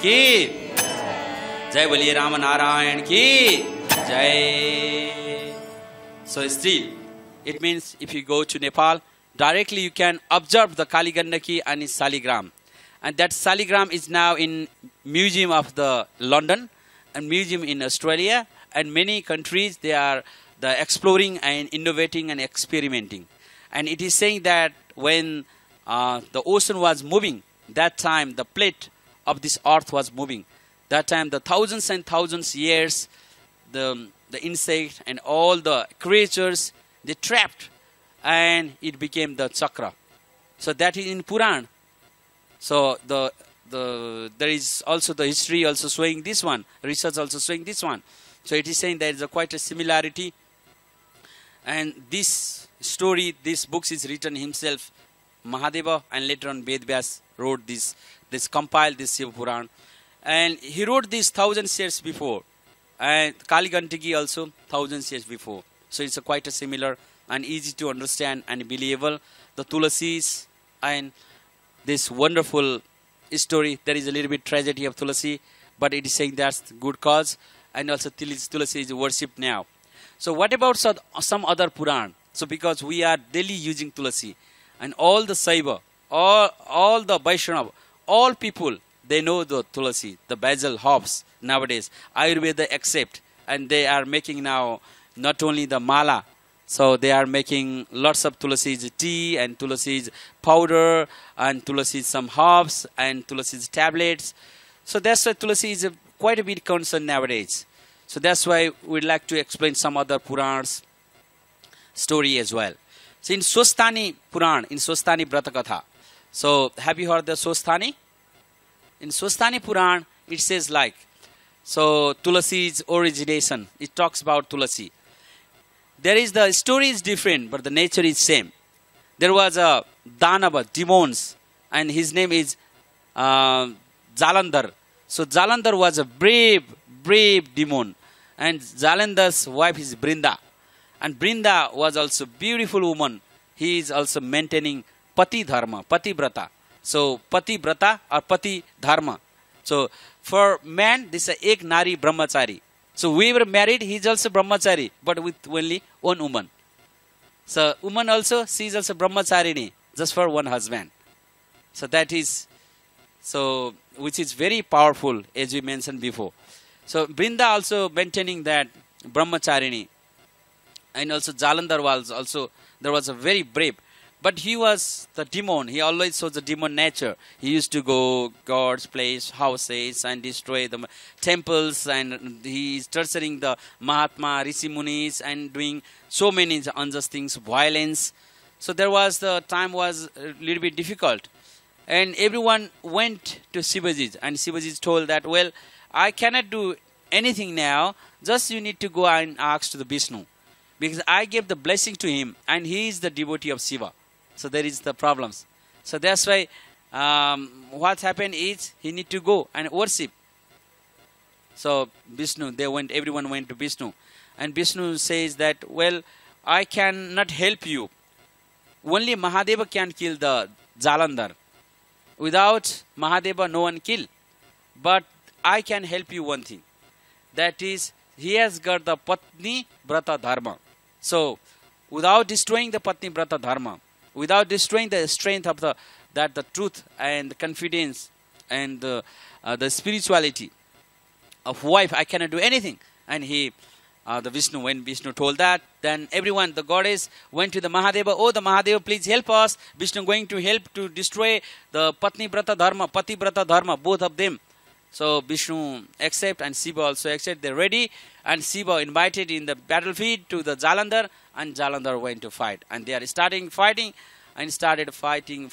की जय बोलिए राम नारायण की जय. So still, it means if you go to Nepal, directly you can observe the Kali Gandaki and its Saligram. And that Saligram is now in Museum of the London and Museum in Australia and many countries. They are exploring and innovating and experimenting. And it is saying that when the ocean was moving, that time the plate of this earth was moving. That time the thousands and thousands years, the insect and all the creatures, they trapped and it became the chakra. So that is in Puran. So there is also the history also showing this one, research also showing this one. So it is saying there is quite a similarity. And this story, this book is written himself, Mahadeva, and later on Ved Vyas wrote this compiled this Shiva Puran. And he wrote this thousands years before. And Kali Gandaki also thousands years before. So it's quite a similar and easy to understand and believable. The Tulasis and this wonderful story. There is a little bit tragedy of Tulasi, but it is saying that's good cause. And also Tulasi is worshipped now. So what about some other Puran? So because we are daily using Tulasi, and all the Saiva, all the Vaishnava, all people, they know the Tulasi, the basil herbs nowadays. Ayurveda accept, and they are making now not only the mala, so they are making lots of Tulasi's tea and Tulasi's powder and Tulasi's some herbs and Tulasi's tablets. So that's why Tulasi is quite a bit concern nowadays. So that's why we'd like to explain some other Purans story as well. So in Swasthani Puran, in Swasthani Vratakatha. So have you heard the Swasthani? In Swasthani Puran, it says like, so Tulasi's origination, it talks about Tulasi. There is the story is different, but the nature is same. There was a Danava, demons, and his name is Jalandhar. So Jalandhar was a brave demon, and Jalandhar's wife is Brinda, and Brinda was also beautiful woman. He is also maintaining Pati Dharma, Pati Brata. So Pati Brata or Pati Dharma. So for man, this is Ek Nari Brahmachari. So we were married, he is also Brahmachari, but with only one woman. So woman also, she is also Brahmacharini, just for one husband. So that is, so which is very powerful, as we mentioned before. So Brinda also maintaining that Brahmacharini. And also Jalandhar was also, there was a very brave. But he was the demon. He always shows the demon nature. He used to go God's place, houses, and destroy the temples. And he is torturing the Mahatma, Rishi Munis, and doing so many unjust things, violence. So there was the time was a little bit difficult. And everyone went to Shivaji. And Shivaji told that, well, I cannot do anything now. Just you need to go and ask to the Vishnu. Because I gave the blessing to him. And he is the devotee of Shiva. So there is the problems. So that's why what happened is he need to go and worship. So Vishnu, everyone went to Vishnu. And Vishnu says that, well, I cannot help you. Only Mahadeva can kill the Jalandhar. Without Mahadeva, no one kill. But I can help you one thing. That is, he has got the Patni Brata Dharma. So without destroying the Patni Brata Dharma, without destroying the strength of the truth and the confidence and the spirituality of wife, I cannot do anything. And when Vishnu told that, then everyone, the goddess, went to the Mahadeva. Oh, the Mahadeva, please help us. Vishnu going to help to destroy the Patni Brata Dharma, Pati Brata Dharma, both of them. So Vishnu accept and Shiva also accept. They're ready. And Shiva invited in the battlefield to the Jalandhar, and Jalandhar went to fight. And they are starting fighting and started fighting.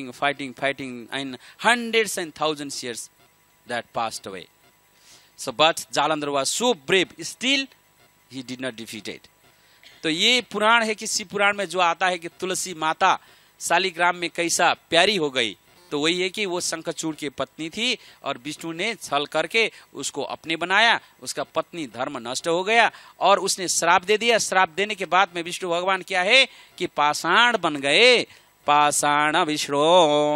And hundreds and thousands years that passed away. So but Jalandhar was so brave, still he did not defeat it. तो ये पुराण है कि शिव पुराण में जो आता है कि तुलसी माता शालिग्राम में कैसा प्यारी हो गई, तो वही है कि वो शंखचूड़ की पत्नी थी और विष्णु ने छल करके उसको अपने बनाया, उसका पत्नी धर्म नष्ट हो गया और उसने श्राप दे दिया। श्राप देने के बाद में विष्णु भगवान क्या है कि पाषाण बन गए, पाषाण विष्णु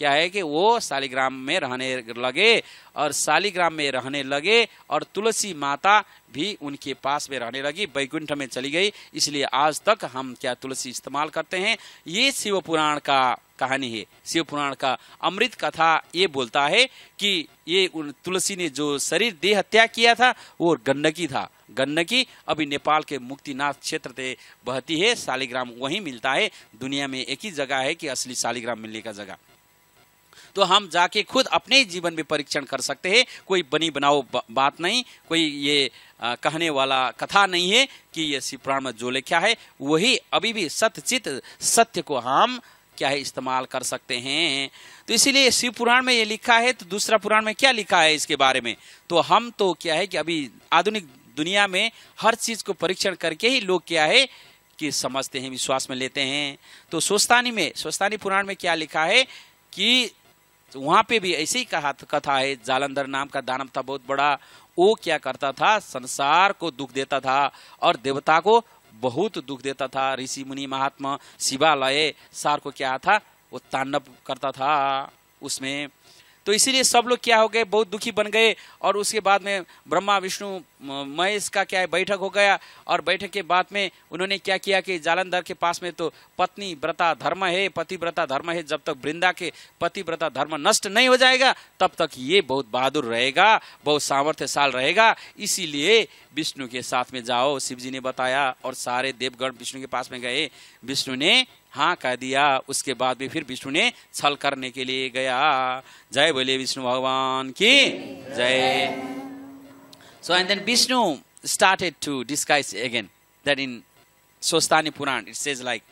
क्या है कि वो शालिग्राम में रहने लगे और शालिग्राम में रहने लगे और तुलसी माता भी उनके पास में रहने लगी, वैकुंठ में चली गई। इसलिए आज तक हम क्या तुलसी इस्तेमाल करते हैं। ये शिव पुराण का कहानी है। शिव पुराण का अमृत कथा ये बोलता है कि ये तुलसी ने जो शरीर देह त्याग किया था वो गंडकी था। गंडकी अभी नेपाल के मुक्तिनाथ क्षेत्र से बहती है। शालिग्राम वहीं मिलता है। दुनिया में एक ही जगह है कि असली शालिग्राम मिलने का जगह। तो हम जाके खुद अपने जीवन में परीक्षण कर सकते हैं। कोई बनी बनाओ बात नहीं, कोई ये कहने वाला कथा नहीं है कि ये शिव पुराण में जो लिखा है वही अभी भी सत्यचित सत्य को हम क्या है इस्तेमाल कर सकते हैं। तो इसीलिए शिव पुराण में ये लिखा है, तो दूसरा पुराण में क्या लिखा है इसके बारे में। तो हम तो क्या है कि अभी आधुनिक दुनिया में हर चीज को परीक्षण करके ही लोग क्या है कि समझते हैं, विश्वास में लेते हैं। तो स्वस्तानी पुराण में क्या लिखा है कि वहां पे भी ऐसे ही कथा है। जालंधर नाम का दानव था बहुत बड़ा। वो क्या करता था, संसार को दुख देता था और देवता को बहुत दुख देता था। ऋषि मुनि महात्मा शिवालय सार को क्या था, वो तांडव करता था उसमें। तो इसीलिए सब लोग क्या हो गए, बहुत दुखी बन गए। और उसके बाद में ब्रह्मा विष्णु महेश का क्या है बैठक हो गया। और बैठक के बाद में उन्होंने क्या किया कि जालंधर के पास में तो पत्नी व्रता धर्म है, पतिव्रता धर्म है। जब तक वृंदा के पतिव्रता धर्म नष्ट नहीं हो जाएगा तब तक ये बहुत बहादुर रहेगा, बहुत सामर्थ्यशाल रहेगा। इसीलिए विष्णु के साथ में जाओ, शिव जी ने बताया। और सारे देवगण विष्णु के पास में गए। विष्णु ने हाँ कह दिया। उसके बाद भी फिर विष्णु ने छल करने के लिए गया। जय बोले विष्णु भगवान की जय। So and then Vishnu started to disguise again. That in Swastani Puran it says like,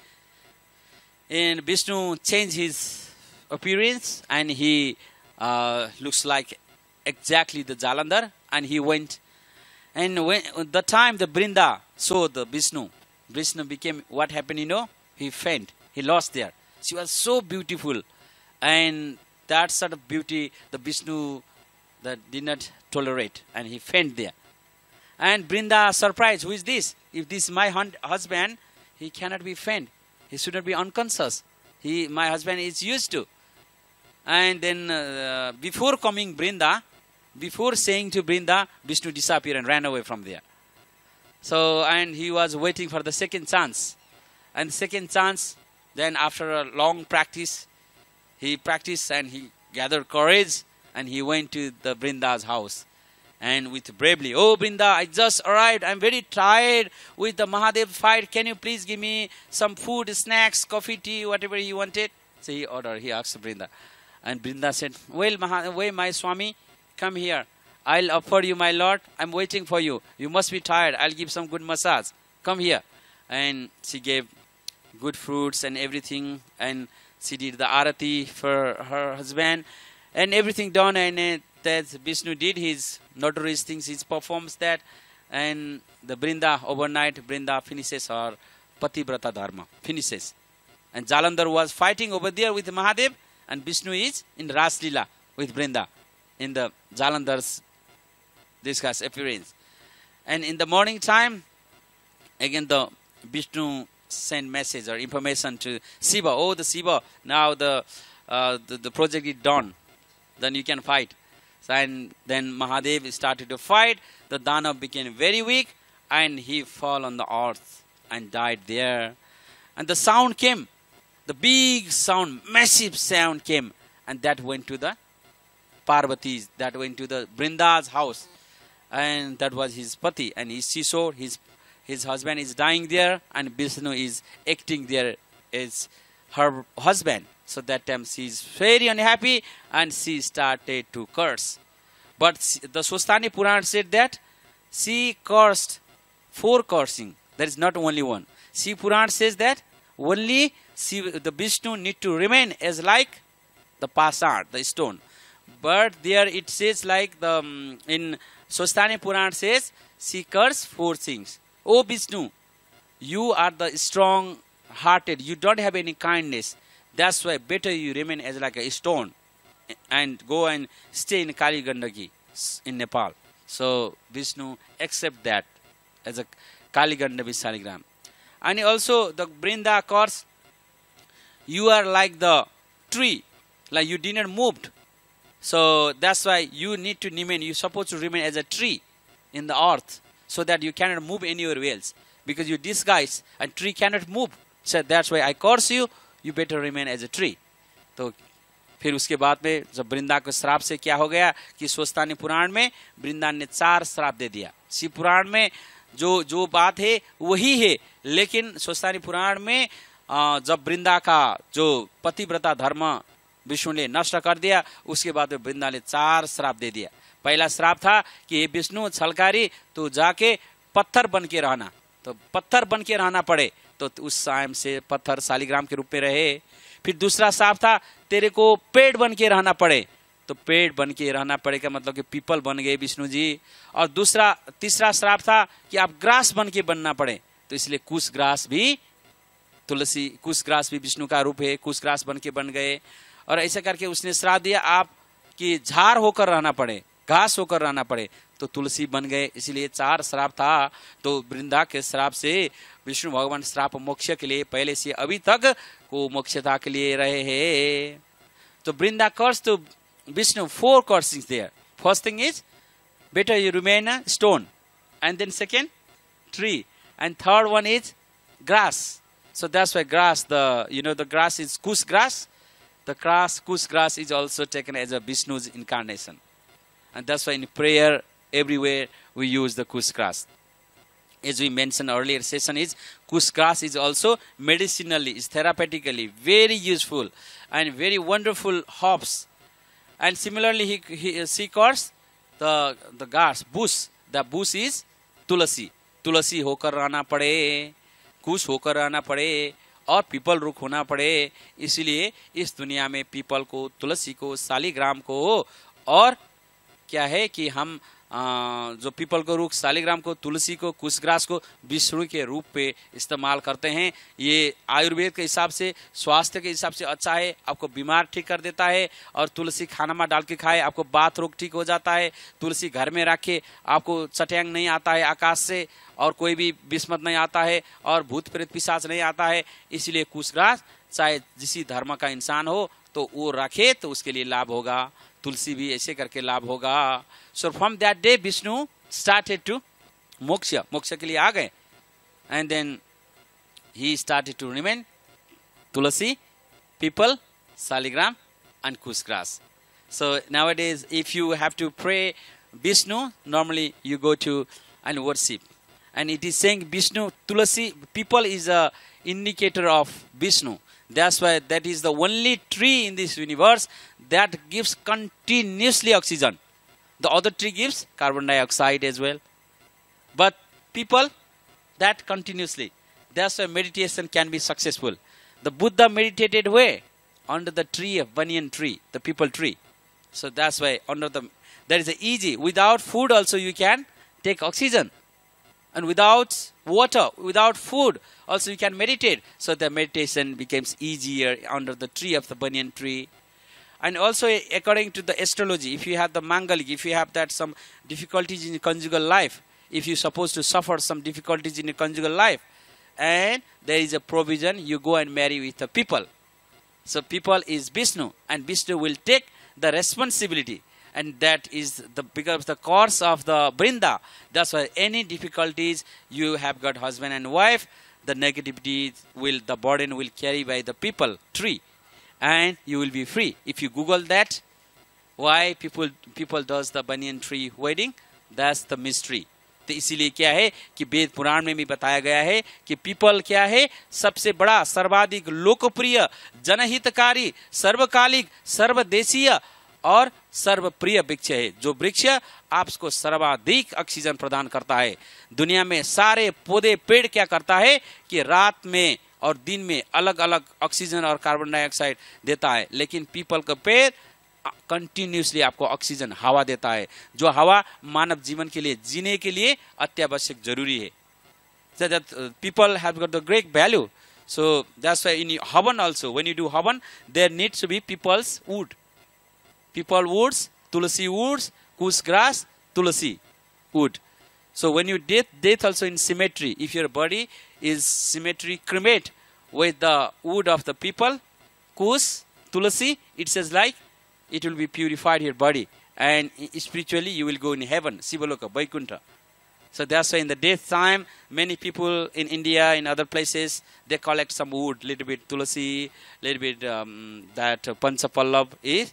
and Vishnu changed his appearance and he looks like exactly the Jalandhar, and he went. And when the time the Brinda saw the Vishnu became what happened, you know, he faint. He lost there. She was so beautiful, and that sort of beauty the Vishnu that did not tolerate, and he faint there. And Brinda surprised, who is this? If this is my husband, he cannot be faint. He should not be unconscious. My husband is used to. And then before coming Brinda, before saying to Brinda, Vishnu disappeared and ran away from there. So, and he was waiting for the second chance. And second chance, then after a long practice, he practiced and he gathered courage and he went to the Brinda's house. And with bravely, oh Brinda, I just arrived. I'm very tired with the Mahadev fight. Can you please give me some food, snacks, coffee, tea, whatever he wanted? So he ordered, he asked Brinda. And Brinda said, well, my Swami, come here. I'll offer you my Lord. I'm waiting for you. You must be tired. I'll give some good massage. Come here. And she gave good fruits and everything. And she did the arati for her husband. And everything done, and that Vishnu did his notorious things, he performs that. And the Brinda, overnight, Brinda finishes her Pativrata Dharma, finishes. And Jalandhar was fighting over there with Mahadev, and Vishnu is in Ras Leela with Brinda in the Jalandhar's discuss appearance. And in the morning time, again the Vishnu sent message or information to Shiva. Oh, the Shiva, now the project is done. Then you can fight. So, and then Mahadev started to fight. The Danav became very weak and he fell on the earth and died there. And the sound came. The big sound, massive sound came. And that went to the Parvati's, that went to the Brinda's house. And that was his pati. And she saw his husband is dying there and Vishnu is acting there as her husband. So that time she is very unhappy and she started to curse. But the Swastani Puran said that she cursed 4 cursing. There is not only one. She Puran says that only the Vishnu need to remain as like the pasad, the stone. But there it says like the in Swastani Puran says she cursed 4 things. Oh Vishnu, you are the strong hearted. You don't have any kindness. That's why better you remain as like a stone and go and stay in Kali Gandaki in Nepal. So Vishnu accept that as a Kali Gandaki Saligram. And also the Brinda curse, you are like the tree Like you didn't moved. So that's why you need to remain. You're supposed to remain as a tree in the earth, so that you cannot move anywhere else, because you disguise and tree cannot move. So that's why I curse you. You better remain as a tree. तो फिर उसके बाद में जब वृंदा के श्राप से क्या हो गया कि स्वस्तानी पुराण में वृंदा ने 4 श्राप दे दिया। शिव पुराण में जो बात है वही है, लेकिन स्वस्तानी पुराण में जब वृंदा का जो पतिव्रता धर्म विष्णु ने नष्ट कर दिया, उसके बाद में वृंदा ने 4 श्राप दे दिया। पहला श्राप था कि हे विष्णु छलकारी, तो जाके पत्थर बन के रहना, तो पत्थर बन के रहना पड़े, तो उस टाइम से पत्थर शालिग्राम के रूप में रहे। फिर दूसरा श्राप था तेरे को पेड़ बन के रहना पड़े, तो पेड़ बन के रहना पड़ेगा मतलब कि पीपल बन गए विष्णु जी। और तीसरा श्राप था कि आप ग्रास बन के बनना पड़े, तो इसलिए कुश ग्रास भी कुश ग्रास भी विष्णु का रूप है, कुश ग्रास बन के बन गए। और ऐसा करके उसने श्राप दिया आप कि झाड़ होकर रहना पड़े, घास होकर रहना पड़े, तो तुलसी बन गए। इसलिए 4 श्राप था। तो वृंदा के श्राप से विष्णु भगवान श्राप मोक्ष के लिए पहले से अभी तक को मोक्षता के लिए रहे हैं। तो वृंदा कर्स तो Vishnu 4 cursings there. First thing is better you remain a stone, and then second tree, and third one is grass. So that's why grass, the grass is kush grass. The kush grass is also taken as a Vishnu's incarnation, and that's why in prayer everywhere we use the kush grass. As we mentioned earlier session, is kush grass is also medicinally, is therapeutically very useful and very wonderful herbs. And similarly, she calls the grass bush. The bush is tulasi. तुलसी होकर रहना पड़े, कुश होकर रहना पड़े, और people रुख होना पड़े। इसलिए इस दुनिया में पीपल को, तुलसी को, शालिग्राम को, और क्या है कि हम जो पीपल को रुख, शालिग्राम को, तुलसी को, कुशग्रास को विष्णु के रूप पे इस्तेमाल करते हैं। ये आयुर्वेद के हिसाब से, स्वास्थ्य के हिसाब से अच्छा है, आपको बीमार ठीक कर देता है। और तुलसी खाना में डाल के खाए, आपको बात रोग ठीक हो जाता है। तुलसी घर में रखे, आपको चट्यांग नहीं आता है आकाश से, और कोई भी विस्मत नहीं आता है, और भूत प्रेत पिशाच नहीं आता है। इसलिए कुशग्रास चाहे जिसी धर्म का इंसान हो तो वो रखे तो उसके लिए लाभ होगा। तुलसी भी ऐसे करके लाभ होगा। So from that day Vishnu started to मोक्ष के लिए आ गए। And then he started to remain Tulsi, people, Shaligram and कुशग्रास. So nowadays if you have to pray Vishnu, normally you go to and worship, and it is saying Vishnu, Tulasi, people is a indicator of Vishnu. That's why that is the only tree in this universe that gives continuously oxygen. The other tree gives carbon dioxide as well, but people, that continuously. That's why meditation can be successful. The Buddha meditated where? Under the tree of banyan tree, the people tree. So that's why that is easy. Without food also you can take oxygen, and without water, without food also you can meditate. So the meditation becomes easier under the tree of the banyan tree. And also according to the astrology, if you have the Mangalik, if you have that some difficulties in your conjugal life, if you're supposed to suffer some difficulties in your conjugal life, and there is a provision, you go and marry with the people. So people is Vishnu, and Vishnu will take the responsibility, and that is because the course of the Brinda. That's why any difficulties you have got husband and wife, the negativity will, the burden will carry by the people tree, and you will be free. If you Google that, why people does the banyan tree wedding, that's the mystery. तो इसीलिए क्या है कि वेद पुराण में भी बताया गया है कि पीपल क्या है, सबसे बड़ा, सर्वाधिक लोकप्रिय, जनहितकारी, सर्वकालिक, सर्वदेशीय और सर्वप्रिय वृक्ष है। जो वृक्ष आपको सर्वाधिक ऑक्सीजन प्रदान करता है। दुनिया में सारे पौधे, पेड़ क्या करता है कि रात में और दिन में अलग अलग ऑक्सीजन और कार्बन डाइऑक्साइड देता है, लेकिन पीपल का पेड़ कंटिन्यूसली आपको ऑक्सीजन, हवा देता है, जो हवा मानव जीवन के लिए, जीने के लिए अत्यावश्यक जरूरी है। So that people have got the great value. So that's why in Havan also, when you do Havan, there needs to be people's wood. People woods, Tulasi woods, Kush grass, Tulasi wood. So when you death also in cemetery, if your body is cemetery, cremate with the wood of the people, Kush, Tulasi it says like it will be purified your body, and spiritually you will go in heaven, Sivaloka, Vaikuntha. So that's why in the death time, many people in India, in other places, they collect some wood, little bit tulasi, little bit that panchapallab is.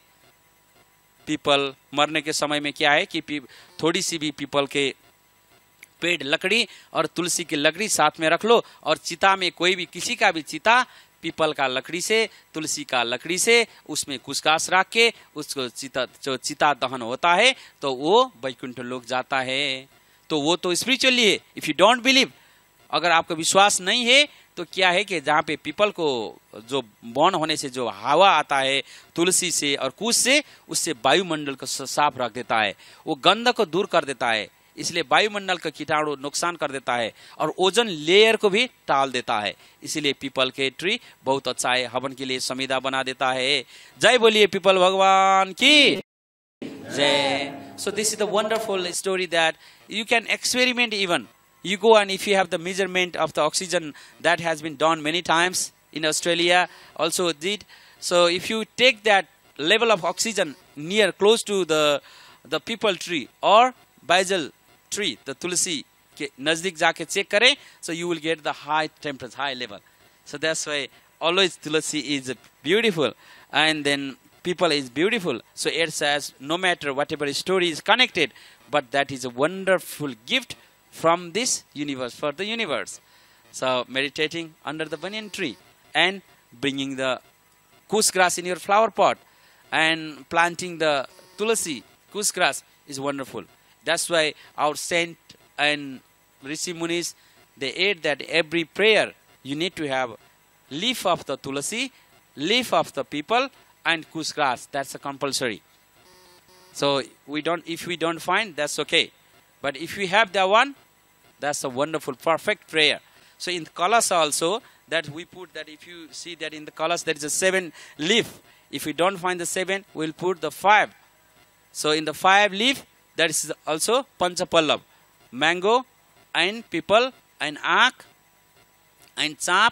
People मरने के समय में क्या है कि थोड़ी सी भी people के पेड़ लकड़ी और तुलसी की लकड़ी साथ में रख लो, और चिता में कोई भी किसी का भी चिता पीपल का लकड़ी से, तुलसी का लकड़ी से, उसमें कुशकास रख के उसको जो चिता दहन होता है तो वो वैकुंठ लोक जाता है। तो वो तो स्पिरिचुअली है। इफ यू डोंट बिलीव, अगर आपको विश्वास नहीं है तो क्या है कि जहाँ पे पीपल को जो बर्न होने से जो हवा आता है तुलसी से और कुश से, उससे वायुमंडल को साफ रख देता है, वो गंध को दूर कर देता है, इसलिए वायुमंडल का कीटाणु नुकसान कर देता है और ओजोन लेयर को भी टाल देता है। इसीलिए पीपल के ट्री बहुत अच्छा है, हवन के लिए समिधा बना देता है। जय बोलिए पीपल भगवान की जय। So this is the wonderful story that you can experiment even. You go and if you have the measurement of the oxygen, that has been done many times in Australia also did. So if you take that level of oxygen near close to the people tree or basil tree, the tulsi के नजदीक जाके check करें, so you will get the high temperature, high level. So that's why always tulsi is beautiful, and then people is beautiful. So it says no matter whatever story is connected, but that is a wonderful gift from this universe for the universe. So meditating under the banyan tree and bringing the kush grass in your flower pot and planting the tulsi kush grass is wonderful. That's why our saint and Rishi Munis, they ate that every prayer you need to have leaf of the tulsi, leaf of the people and kush grass. That's a compulsory. So if we don't find, that's okay. But if we have that one, that's a wonderful, perfect prayer. So in the kalas also, that we put that, if you see that in the kalas there is a 7 leaf. If we don't find the 7, we'll put the 5. So in the 5 leaf, that is also panchapallab, mango and people and aak and chap.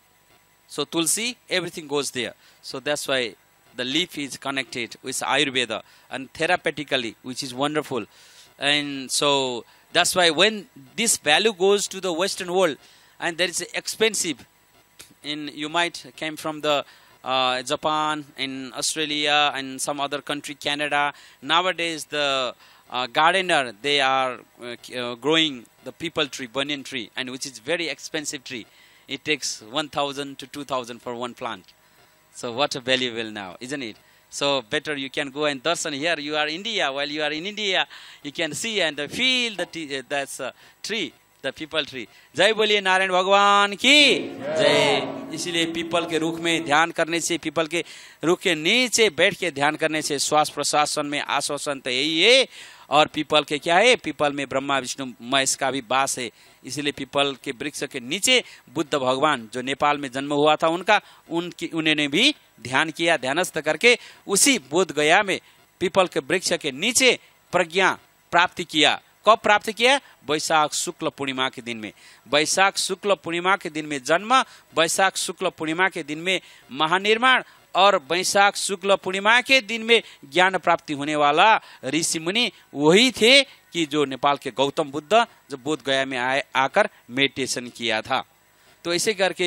So tulsi, everything goes there. So that's why the leaf is connected with Ayurveda and therapeutically, which is wonderful. And so that's why when this value goes to the Western world, and there is expensive, you might came from the Japan and Australia and some other country, Canada. Nowadays the gardener, they are growing the people tree, banyan tree, and which is very expensive tree. It takes 1,000 to 2,000 for one plant. So what a valuable now, isn't it? So better you can go and darshan here. You are in India. While you are in India, you can see and feel the that's tree, the people tree. जय बोलिए नारायण भगवान की जय। इसीलिए people के रुख में ध्यान करने से, पीपल के रुख के नीचे बैठ के ध्यान करने से श्वास प्रश्वासन में आश्वासन तो यही है। और पीपल के क्या है, पीपल में ब्रह्मा विष्णु महेश का भी वास है। इसीलिए पीपल के वृक्ष के नीचे बुद्ध भगवान जो नेपाल में जन्म हुआ था उन्होंने भी ध्यान किया, ध्यानस्थ करके उसी बोध गया में पीपल के वृक्ष के नीचे प्रज्ञा प्राप्ति किया। कब प्राप्त किया? वैशाख शुक्ल पूर्णिमा के दिन में। वैशाख शुक्ल पूर्णिमा के दिन में जन्म, वैशाख शुक्ल पूर्णिमा के दिन में महानिर्माण और वैशाख शुक्ल पूर्णिमा के दिन में ज्ञान प्राप्ति होने वाला ऋषि मुनि वही थे कि जो नेपाल के गौतम बुद्ध जो बोध गया में आकर मेडिटेशन किया था। तो ऐसे करके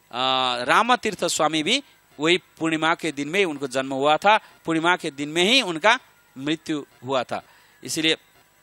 रामतीर्थ स्वामी भी वही पूर्णिमा के दिन में उनको जन्म हुआ था, पूर्णिमा के दिन में ही उनका मृत्यु हुआ था। इसलिए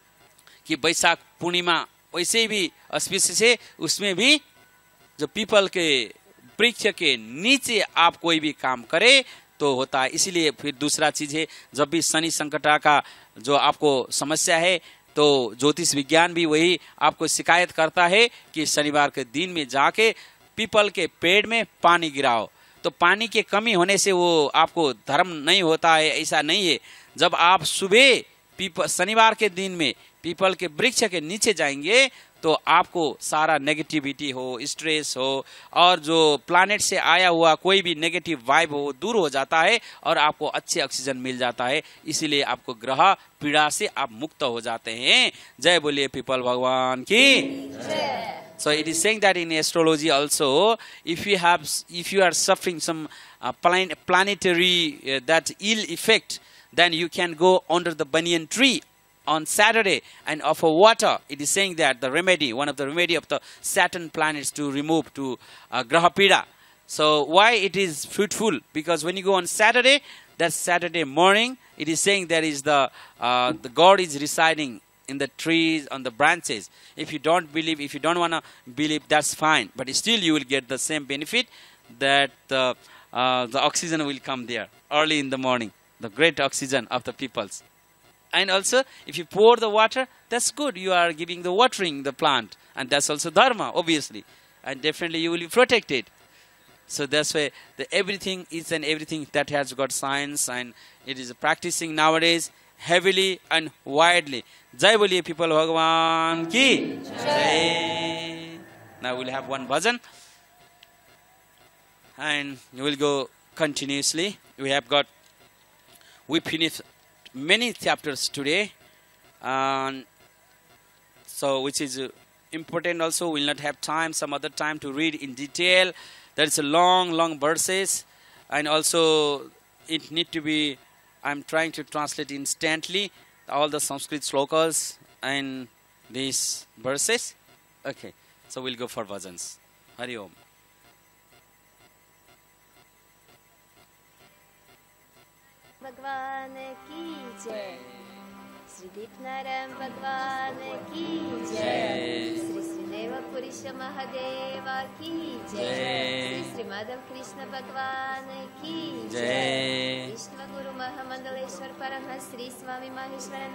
कि वैशाख पूर्णिमा वैसे भी auspicious से उसमें भी जो पीपल के वृक्ष के नीचे आप कोई भी काम करे तो होता है। इसीलिए फिर दूसरा चीज है, जब भी शनि संकटा का जो आपको समस्या है तो ज्योतिष विज्ञान भी वही आपको शिकायत करता है कि शनिवार के दिन में जाके पीपल के पेड़ में पानी गिराओ। तो पानी की कमी होने से वो आपको धर्म नहीं होता है, ऐसा नहीं है। जब आप सुबह शनिवार के दिन में पीपल के वृक्ष के नीचे जाएंगे तो आपको सारा नेगेटिविटी हो, स्ट्रेस हो और जो प्लैनेट से आया हुआ कोई भी नेगेटिव वाइब हो दूर हो जाता है और आपको अच्छे ऑक्सीजन मिल जाता है। इसीलिए आपको ग्रह पीड़ा से आप मुक्त हो जाते हैं। जय बोलिए पीपल भगवान की So it is saying that in astrology also, if you are suffering some planetary that ill effect, then you can go under the banyan tree on Saturday and offer water. It is saying that the remedy, one of the remedy of the Saturn planets to remove to Grahapida. So why it is fruitful? Because when you go on Saturday, that Saturday morning, it is saying there is the God is residing in the trees, on the branches. If you don't believe, if you don't want to believe, that's fine. But still you will get the same benefit that the oxygen will come there early in the morning. The great oxygen of the peoples. And also, if you pour the water, that's good. You are giving the watering the plant. And that's also dharma, obviously. And definitely you will be protected. So that's why everything is and everything that has got science, and it is practicing nowadays heavily and widely. Jai boliye people Bhagwan ki Jai. Now we'll have one bhajan. And we will go continuously. We finished many chapters today, so which is important also. We'll not have time some other time to read in detail. There is a long verses, and also it need to be, I'm trying to translate instantly all the Sanskrit slokas and these verses. Okay, so we'll go for bhajans. Hari Om. भगवान की जय, श्री दीपनारायण भगवान की जय, श्री श्रीदेव पुरुष महादेव की जय, श्री माधव कृष्ण भगवान की जय, विष्णु गुरु महामंडलेश्वर परमहंस श्री स्वामी महेश्वर